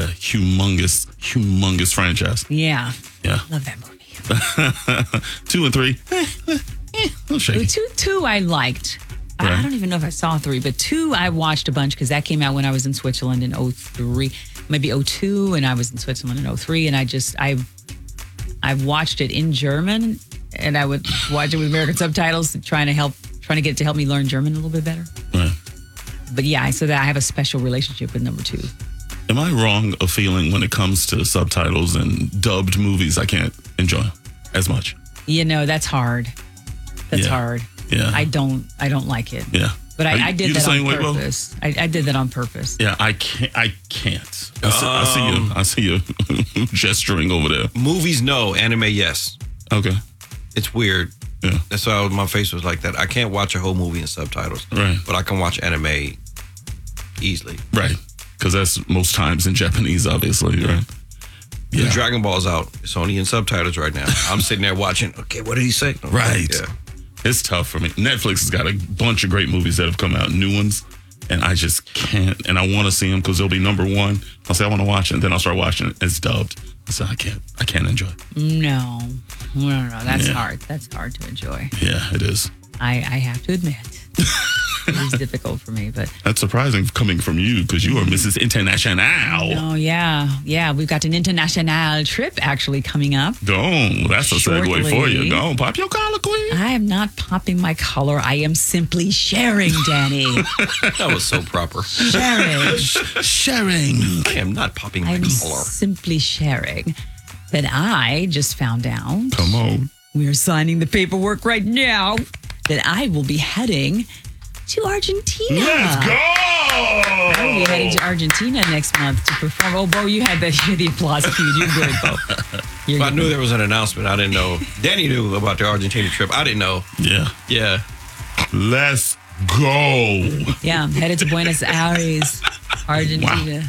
a humongous franchise. Yeah. Yeah. Love that movie. 2 and 3. I'll shake it. Two I liked. I Right. don't even know if I saw 3, but 2 I watched a bunch because that came out when I was in Switzerland in 03, maybe 02, and I was in Switzerland in 03, and I watched it in German, and I would watch it with American subtitles, trying to get it to help me learn German a little bit better. Right. But yeah, so that I have a special relationship with number 2. Am I wrong of feeling when it comes to subtitles and dubbed movies, I can't enjoy as much? You know, that's hard. That's Yeah. hard. Yeah. I don't like it. Yeah. But I You did the that same on way, Bo? purpose. I did that on purpose. Yeah, I can't. I see you gesturing over there. Movies, no. Anime, yes. Okay. It's weird. Yeah. That's why my face was like that. I can't watch a whole movie in subtitles. Right. But I can watch anime easily. Right. Because that's most times in Japanese, obviously, right? The Dragon Ball's out. It's only in subtitles right now. I'm sitting there watching. Okay, what did he say? Okay, Right. Yeah. It's tough for me. Netflix has got a bunch of great movies that have come out, new ones, and I just can't. And I want to see them because they'll be number one. I'll say I want to watch it, and then I'll start watching it. It's dubbed. So I can't enjoy it. No. That's Yeah. hard. That's hard to enjoy. Yeah, it is. I have to admit. It is difficult for me, but That's surprising coming from you because you are Mrs. International. oh yeah. We've got an international trip actually coming up. Oh, that's a segue for you. Shortly. Go on, pop your collar, queen. I am not popping my collar. I am simply sharing, Danny. That was so proper. Sharing. Sharing. I am not popping my I'm collar. simply sharing that I just found out. Come on. We are signing the paperwork right now that I will be heading to Argentina. Let's go. I will be heading to Argentina next month to perform. Oh, Bo, you had the applause cue. You're good, Bo. You're If I good. knew there was an announcement, I didn't know. Danny knew about the Argentina trip. I didn't know. Yeah. Yeah. Let's go. Yeah, I'm headed to Buenos Aires, Argentina.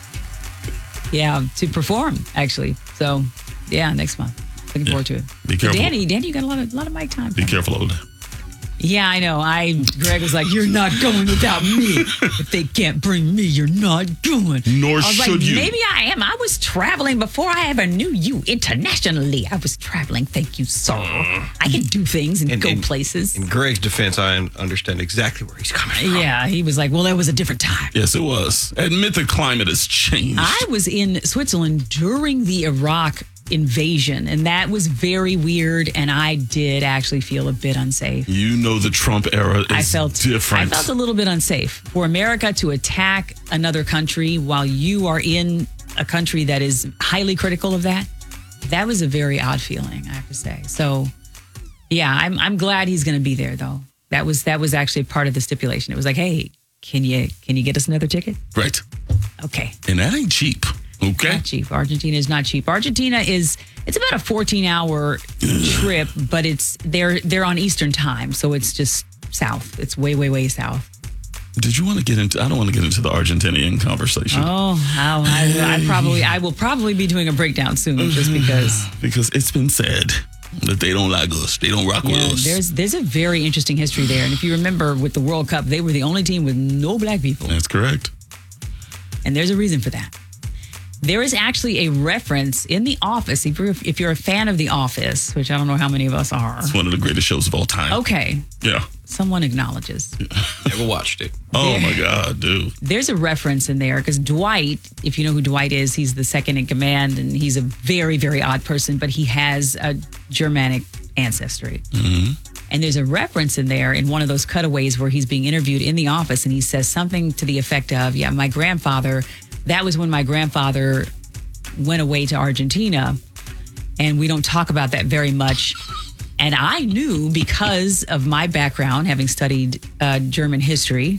Yeah, to perform, actually. So, yeah, next month. Looking forward to it. Be But careful. Danny, you got a lot of mic time. Be careful over there. Yeah, I know. Greg was like, "You're not going without me. If they can't bring me, you're not going." Nor I was should like, you. Maybe I am. I was traveling before I ever knew you internationally. I was traveling. Thank you, sir. I can do things and go places. In Greg's defense, I understand exactly where he's coming from. Yeah, he was like, "Well, that was a different time." Yes, it was. Admit the climate has changed. I was in Switzerland during the Iraq invasion, and that was very weird, and I did actually feel a bit unsafe. You know the Trump era is different. I felt a little bit unsafe. For America to attack another country while you are in a country that is highly critical of that was a very odd feeling, I have to say. So, yeah, I'm glad he's going to be there, though. That was actually part of the stipulation. It was like, hey, can you get us another ticket? Right. Okay. And that ain't cheap. Okay. Not cheap. Argentina is not cheap. Argentina it's about a 14-hour trip, but they're on Eastern time, so it's just south. It's way south. Did you want to get into? I don't want to get into the Argentinian conversation. Oh, I will probably be doing a breakdown soon, just because it's been said that they don't like us. They don't rock with us. There's a very interesting history there, and if you remember with the World Cup, they were the only team with no black people, That's correct. and there's a reason for that. There is actually a reference in The Office. If you're a fan of The Office, which I don't know how many of us are. It's one of the greatest shows of all time. Okay, Yeah. someone acknowledges. Never watched it. Oh my God, dude. There's a reference in there because Dwight, if you know who Dwight is, he's the second in command, and he's a very, very odd person, but he has a Germanic ancestry. Mm-hmm. And there's a reference in there in one of those cutaways where he's being interviewed in the office, and he says something to the effect of, "Yeah, my grandfather." That was when my grandfather went away to Argentina, and we don't talk about that very much. And I knew because of my background, having studied German history,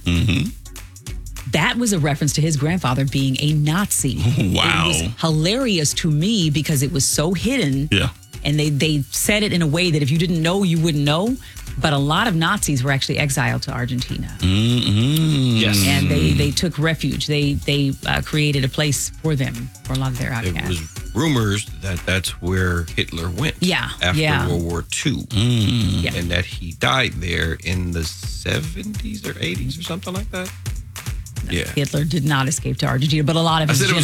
that was a reference to his grandfather being a Nazi. Wow. It was hilarious to me because it was so hidden. Yeah. And they said it in a way that if you didn't know, you wouldn't know. But a lot of Nazis were actually exiled to Argentina. Yes. And they took refuge. They created a place for them, for a lot of their It outcasts. was rumors that that's where Hitler went. Yeah, After yeah. World War II. Yeah. And that he died there in the 70s or 80s or something like that. Yeah. Hitler did not escape to Argentina, but a lot of I his said it was